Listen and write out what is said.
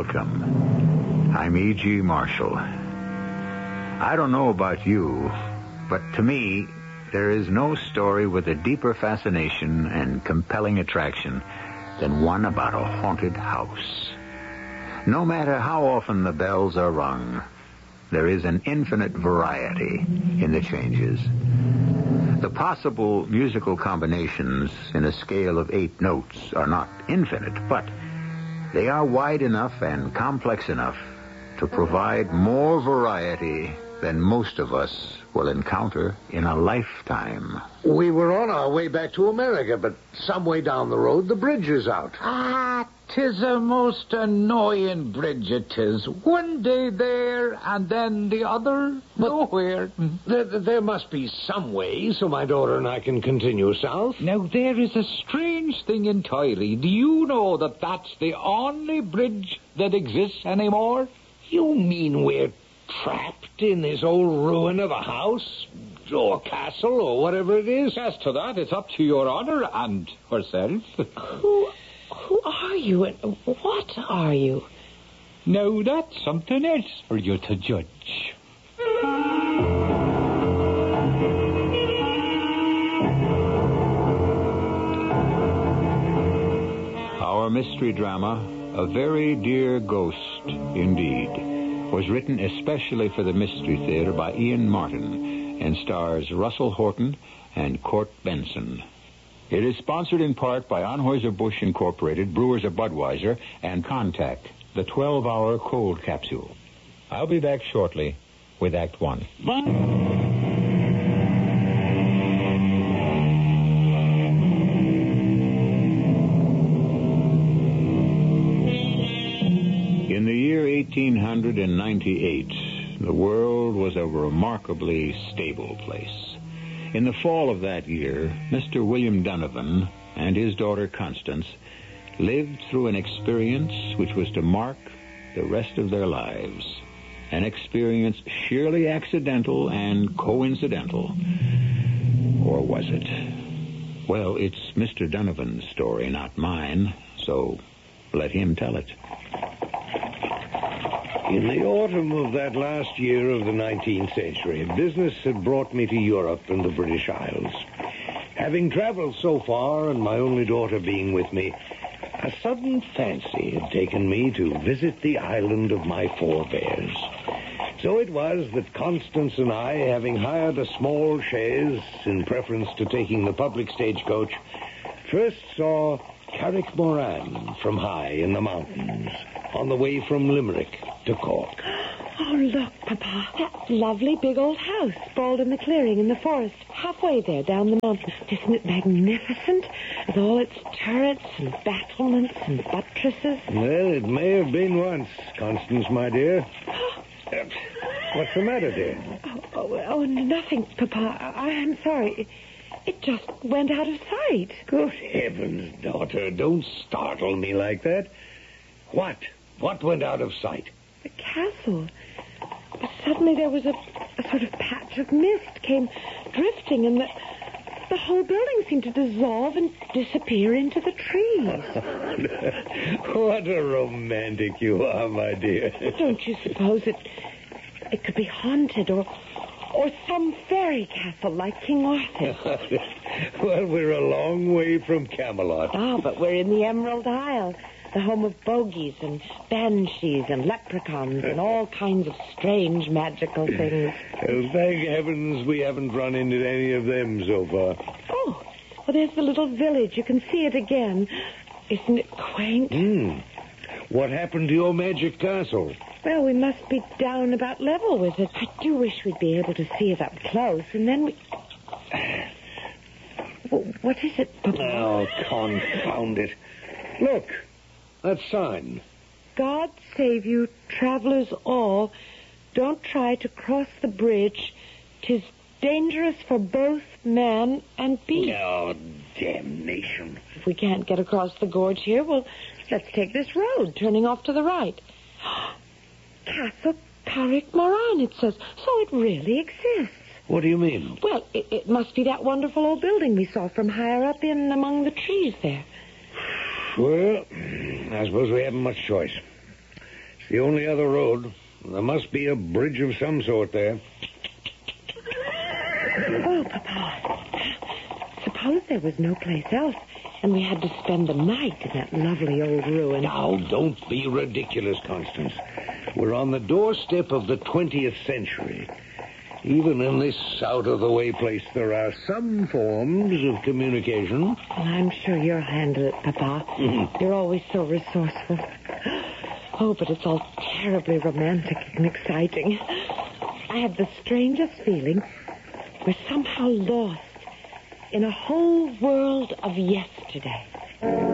Welcome. I'm E.G. Marshall. I don't know about you, but to me, there is no story with a deeper fascination and compelling attraction than one about a haunted house. No matter how often the bells are rung, there is an infinite variety in the changes. The possible musical combinations in a scale of 8 notes are not infinite, but they are wide enough and complex enough to provide more variety than most of us will encounter in a lifetime. We were on our way back to America, but some way down the road, the bridge is out. Ah, 'tis a most annoying bridge, it is. One day there, and then the other nowhere. There must be some way so my daughter and I can continue south. Now, there is a strange thing entirely. Do you know that that's the only bridge that exists anymore? You mean we're trapped in this old ruin of a house or castle or whatever it is? As to that, it's up to your honor and herself. Who are you and what are you? Now, that's something else for you to judge. Our mystery drama, A Very Dear Ghost Indeed, was written especially for the Mystery Theater by Ian Martin and stars Russell Horton and Court Benson. It is sponsored in part by Anheuser-Busch Incorporated, Brewers of Budweiser, and Contact, the 12-hour cold capsule. I'll be back shortly with Act One. In the year 1898, the world was a remarkably stable place. In the fall of that year, Mr. William Donovan and his daughter Constance lived through an experience which was to mark the rest of their lives. An experience sheerly accidental and coincidental. Or was it? Well, it's Mr. Donovan's story, not mine, so let him tell it. In the autumn of that last year of the 19th century, business had brought me to Europe and the British Isles. Having traveled so far, and my only daughter being with me, a sudden fancy had taken me to visit the island of my forebears. So it was that Constance and I, having hired a small chaise in preference to taking the public stagecoach, first saw Carrickmoran from high in the mountains, on the way from Limerick to Cork. Oh, look, Papa. That lovely big old house sprawled in the clearing in the forest, halfway there down the mountain. Isn't it magnificent? With all its turrets and battlements and buttresses. Well, it may have been once, Constance, my dear. What's the matter, dear? Oh, nothing, Papa. I'm sorry. It just went out of sight. Good heavens, daughter, don't startle me like that. What? What went out of sight? The castle. Suddenly there was a sort of patch of mist came drifting, and the whole building seemed to dissolve and disappear into the trees. What a romantic you are, my dear. Don't you suppose it could be haunted or some fairy castle like King Arthur? Well, we're a long way from Camelot. Oh, but we're in the Emerald Isle, the home of bogies and banshees and leprechauns and all kinds of strange magical things. Well, thank heavens we haven't run into any of them so far. Oh, well, there's the little village. You can see it again. Isn't it quaint? What happened to your magic castle? Well, we must be down about level with it. I do wish we'd be able to see it up close, and then we... What is it, Papa? Oh, confound it. Look, that sign. God save you, travelers all. Don't try to cross the bridge. 'Tis dangerous for both man and beast. Oh, damnation. If we can't get across the gorge here, well, let's take this road, turning off to the right. Castle Carrickmoran, it says. So it really exists. What do you mean? Well, it must be that wonderful old building we saw from higher up in among the trees there. Well, I suppose we haven't much choice. It's the only other road. There must be a bridge of some sort there. Oh, Papa. Suppose there was no place else, and we had to spend the night in that lovely old ruin. Now, don't be ridiculous, Constance. We're on the doorstep of the 20th century. Even in this out-of-the-way place, there are some forms of communication. Well, I'm sure you'll handle it, Papa. You're always so resourceful. Oh, but it's all terribly romantic and exciting. I have the strangest feeling we're somehow lost in a whole world of yesterday.